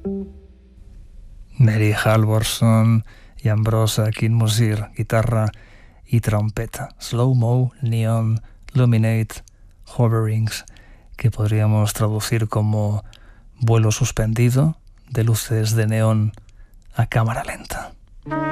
Mary Halvorson y Ambrosa Kinmusir, guitarra y trompeta. Slow-mo, neon, luminate, hoverings, que podríamos traducir como vuelo suspendido de luces de neón a cámara lenta.